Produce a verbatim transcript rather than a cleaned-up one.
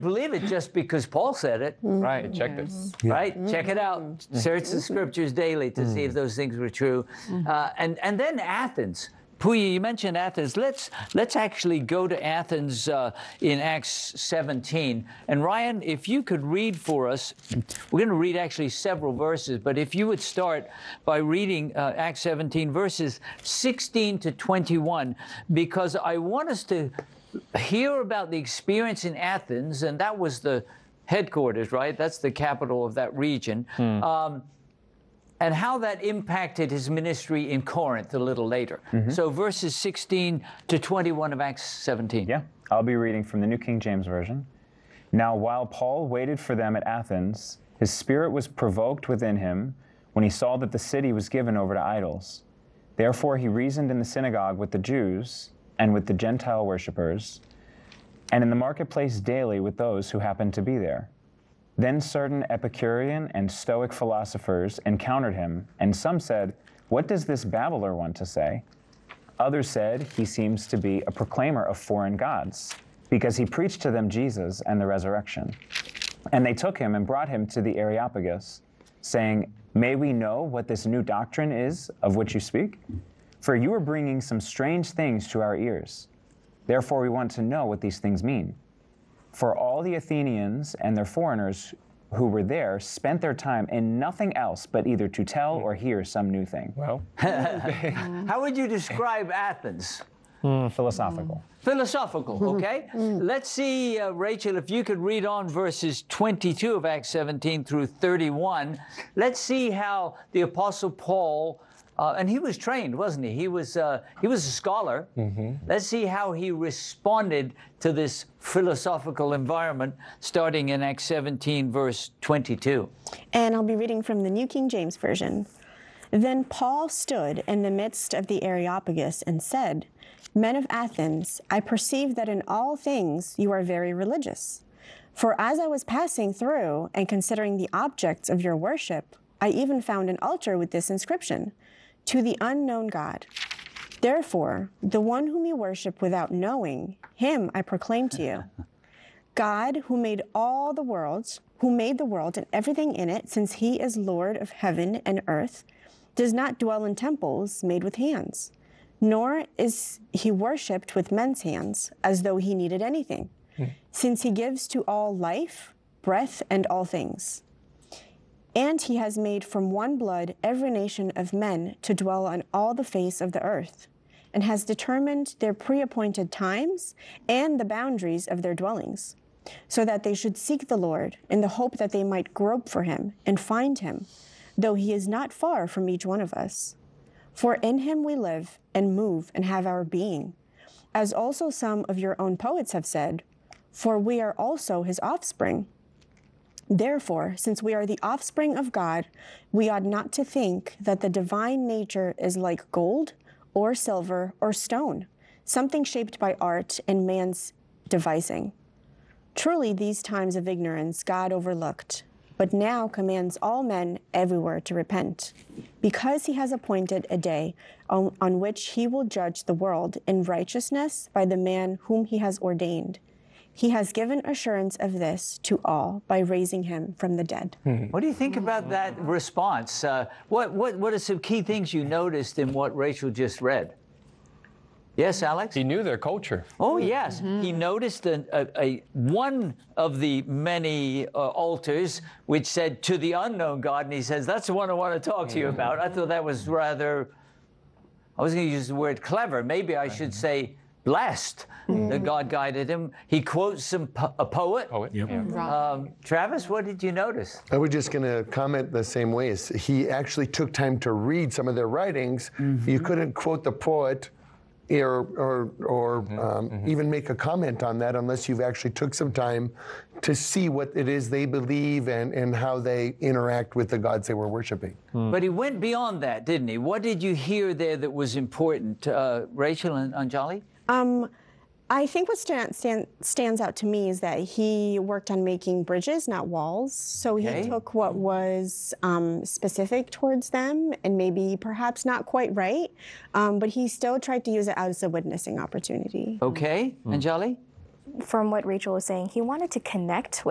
believe it just because Paul said it. Mm. Right, check Yes. this. Right? Mm-hmm. Check it out. Mm-hmm. Search the scriptures daily to mm-hmm. see if those things were true. Mm-hmm. uh, and, and then Athens. Puya, you mentioned Athens. Let's, let's actually go to Athens uh, in Acts seventeen. And Ryan, if you could read for us, we're going to read actually several verses, but if you would start by reading uh, Acts seventeen, verses sixteen to twenty-one, because I want us to hear about the experience in Athens, and that was the headquarters, right? That's the capital of that region. Hmm. Um, and how that impacted his ministry in Corinth a little later. Mm-hmm. So verses sixteen to twenty-one of Acts seventeen. Yeah, I'll be reading from the New King James Version. Now, while Paul waited for them at Athens, his spirit was provoked within him when he saw that the city was given over to idols. Therefore, he reasoned in the synagogue with the Jews and with the Gentile worshippers, and in the marketplace daily with those who happened to be there. Then certain Epicurean and Stoic philosophers encountered him, and some said, "What does this babbler want to say?" Others said, "He seems to be a proclaimer of foreign gods, because he preached to them Jesus and the resurrection." And they took him and brought him to the Areopagus, saying, "May we know what this new doctrine is of which you speak? For you are bringing some strange things to our ears. Therefore we want to know what these things mean." For all the Athenians and their foreigners who were there spent their time in nothing else but either to tell or hear some new thing. Well, how would you describe Athens? Mm. Philosophical. Philosophical, okay? Mm. Let's see, uh, Rachel, if you could read on verses twenty-two of Acts seventeen through thirty-one. Let's see how the Apostle Paul, Uh, and he was trained, wasn't he? He was, uh, he was a scholar. Mm-hmm. Let's see how he responded to this philosophical environment, starting in Acts seventeen, verse twenty-two. And I'll be reading from the New King James Version. Then Paul stood in the midst of the Areopagus and said, "Men of Athens, I perceive that in all things you are very religious. For as I was passing through and considering the objects of your worship, I even found an altar with this inscription, 'To the unknown God.' Therefore, the one whom you worship without knowing, him I proclaim to you. God, who made all the worlds, who made the world and everything in it, since he is Lord of heaven and earth, does not dwell in temples made with hands, nor is he worshipped with men's hands, as though he needed anything, mm. since he gives to all life, breath, and all things. And he has made from one blood every nation of men to dwell on all the face of the earth, and has determined their pre-appointed times and the boundaries of their dwellings, so that they should seek the Lord in the hope that they might grope for him and find him, though he is not far from each one of us. For in him we live and move and have our being, as also some of your own poets have said, for we are also his offspring. Therefore, since we are the offspring of God, we ought not to think that the divine nature is like gold or silver or stone, something shaped by art and man's devising. Truly, these times of ignorance God overlooked, but now commands all men everywhere to repent, because he has appointed a day on, on which he will judge the world in righteousness by the man whom he has ordained. He has given assurance of this to all by raising him from the dead. What do you think about that response? Uh, what, what, what are some key things you noticed in what Rachel just read? Yes, Alex? He knew their culture. Oh, yes. Mm-hmm. He noticed a, a, a, one of the many uh, altars which said, "To the unknown God," and he says, "That's the one I want to talk to you about." I thought that was rather, I was going to use the word clever. Maybe I should say blessed mm-hmm. that God guided him. He quotes some po- a poet. Poet, yep. yeah. Um, Travis, what did you notice? I was just going to comment the same way. He actually took time to read some of their writings. Mm-hmm. You couldn't quote the poet or, or, or mm-hmm. Um, mm-hmm. even make a comment on that unless you've actually took some time to see what it is they believe and, and how they interact with the gods they were worshiping. Mm. But he went beyond that, didn't he? What did you hear there that was important? Uh, Rachel and Anjali? Um, I think what stand, stand, stands out to me is that he worked on making bridges, not walls. So okay. he took what was um, specific towards them and maybe perhaps not quite right, um, but he still tried to use it as a witnessing opportunity. Okay. Mm. Anjali? from what Rachel was saying, he wanted to connect with